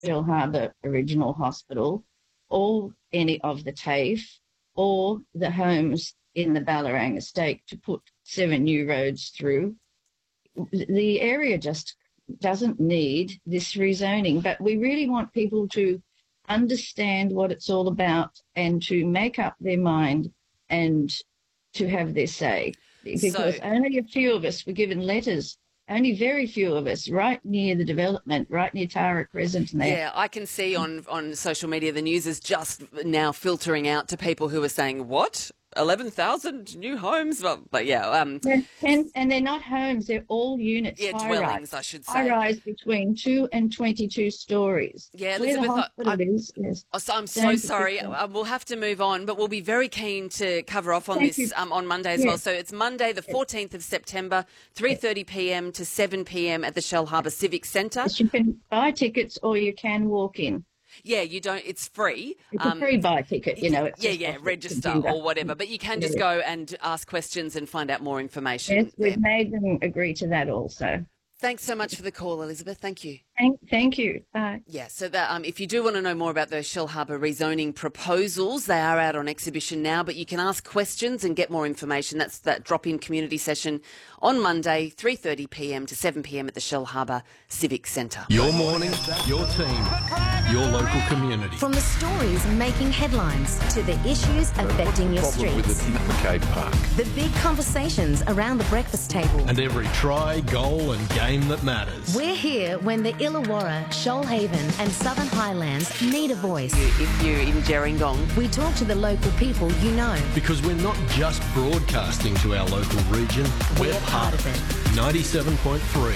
Shell Harbour Original Hospital, or any of the TAFE, or the homes in the Ballarang estate to put 7 new roads through. The area just doesn't need this rezoning, but we really want people to understand what it's all about and to make up their mind and to have their say. Because only a few of us were given letters, only very few of us, right near the development, right near Tara Crescent and there. Yeah, I can see on social media the news is just now filtering out to people who are saying, what? 11,000 new homes? But yeah. And they're not homes, they're all units. Yeah, dwellings, I should say. High-rise between 2 and 22 stories. Yeah, Elizabeth, where the hospital is, yes. I'm so sorry. We'll have to move on, but we'll be very keen to cover off on this on Monday as well. So it's Monday, the 14th of September, 3:30 p.m. to 7 p.m. at the Shell Harbour Civic Centre. Yes, you can buy tickets or you can walk in. Yeah, you don't. It's free. It's a free buy ticket, you know. Register or whatever. But you can just go and ask questions and find out more information. Yes, we've made them agree to that also. Thanks so much for the call, Elizabeth. Thank you. Thank you. Bye. Yeah, so that, if you do want to know more about those Shell Harbour rezoning proposals, they are out on exhibition now, but you can ask questions and get more information. That's that drop-in community session on Monday, 3:30 p.m. to 7 p.m. at the Shell Harbour Civic Centre. Your morning, your team, your local community. From the stories making headlines to the issues affecting your streets. With the McCabe Park. The big conversations around the breakfast table. And every try, goal and game that matters. We're here when the Illawarra, Shoalhaven and Southern Highlands need a voice. If you're in Gerringong. We talk to the local people you know. Because we're not just broadcasting to our local region, we're part of it. 97.3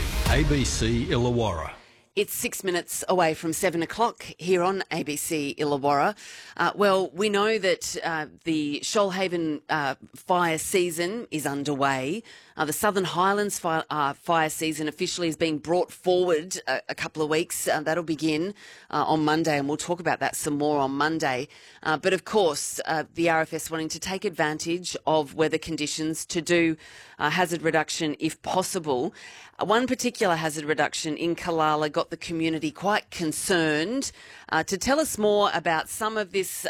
ABC Illawarra. It's 6 minutes away from 7 o'clock here on ABC Illawarra. Well, we know that the Shoalhaven fire season is underway. The Southern Highlands fire season officially is being brought forward a couple of weeks. That'll begin on Monday, and we'll talk about that some more on Monday. But of course, the RFS wanting to take advantage of weather conditions to do hazard reduction if possible. One particular hazard reduction in Callala got the community quite concerned. To tell us more about some of this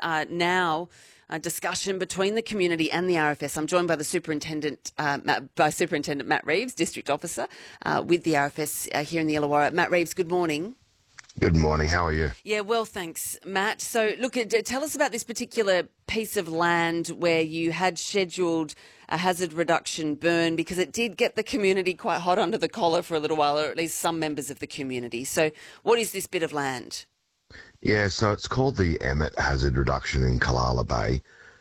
discussion between the community and the RFS, I'm joined by the Superintendent, Superintendent Matt Reeves, District Officer with the RFS here in the Illawarra. Matt Reeves, good morning. Good morning. How are you? Yeah, well, thanks, Matt. So, look, tell us about this particular piece of land where you had scheduled a hazard reduction burn, because it did get the community quite hot under the collar for a little while, or at least some members of the community. So, what is this bit of land? Yeah, so it's called the Emmett Hazard Reduction in Callala Bay.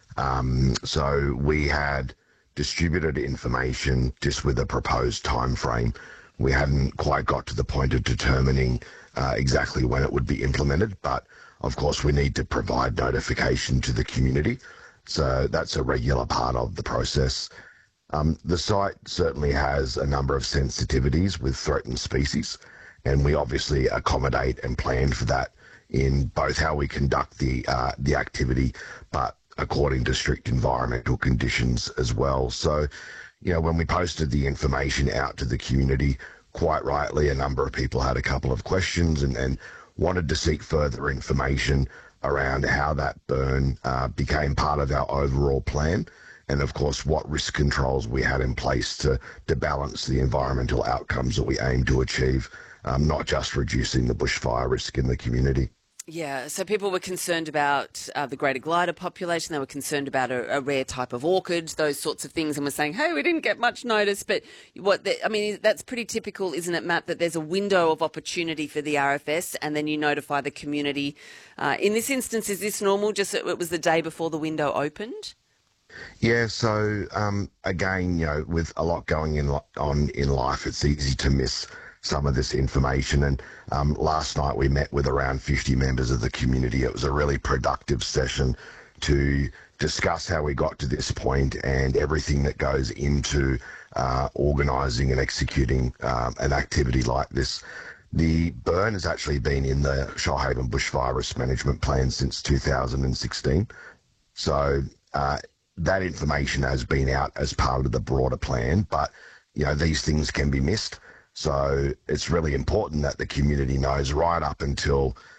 So we had distributed information just with a proposed time frame. We hadn't quite got to the point of determining exactly when it would be implemented, but of course we need to provide notification to the community. So that's a regular part of the process. The site certainly has a number of sensitivities with threatened species, and we obviously accommodate and plan for that in both how we conduct the activity, but according to strict environmental conditions as well. So, you know, when we posted the information out to the community, quite rightly, a number of people had a couple of questions and wanted to seek further information around how that burn became part of our overall plan, and of course what risk controls we had in place to balance the environmental outcomes that we aim to achieve, not just reducing the bushfire risk in the community. Yeah, so people were concerned about the greater glider population. They were concerned about a rare type of orchid, those sorts of things, and were saying, hey, we didn't get much notice. But that's pretty typical, isn't it, Matt, that there's a window of opportunity for the RFS and then you notify the community. In this instance, is this normal? Just it was the day before the window opened? Yeah, so again, you know, with a lot going on in life, it's easy to miss some of this information. And last night we met with around 50 members of the community. It was a really productive session to discuss how we got to this point and everything that goes into organising and executing an activity like this. The burn has actually been in the Shoalhaven Bushfire Risk Management Plan since 2016. So that information has been out as part of the broader plan, but you know, these things can be missed. So it's really important that the community knows right up until